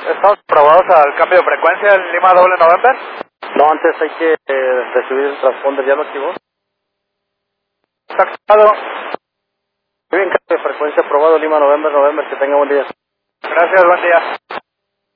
¿Estamos probados al cambio de frecuencia en Lima doble November? No, antes hay que recibir el transponder, ¿ya lo activó? ¿Está activado? Muy bien, cambio de frecuencia aprobado, Lima November, que tenga buen día. Gracias, buen día.